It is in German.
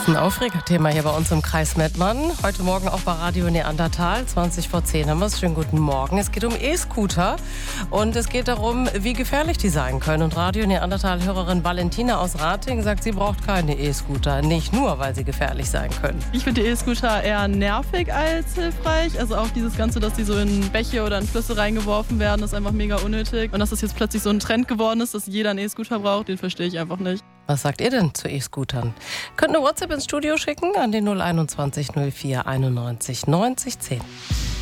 ist ein Aufregerthema hier bei uns im Kreis Mettmann. Heute Morgen auch bei Radio Neandertal, 20 vor 10 haben wir es. Schönen guten Morgen. Es geht um E-Scooter und es geht darum, wie gefährlich die sein können. Und Radio Neandertal-Hörerin Valentina aus Rating sagt, sie braucht keine E-Scooter. Nicht nur, weil sie gefährlich sein können. Ich finde die E-Scooter eher nervig als hilfreich. Also auch dieses Ganze, dass die so in Bäche oder in Flüsse reingeworfen werden, ist einfach mega unnötig. Und dass das jetzt plötzlich so ein Trend geworden ist, dass jeder einen E-Scooter braucht, den verstehe ich einfach nicht. Was sagt ihr denn zu E-Scootern? Könnt eine WhatsApp ins Studio schicken an den 021 04 91 90 10.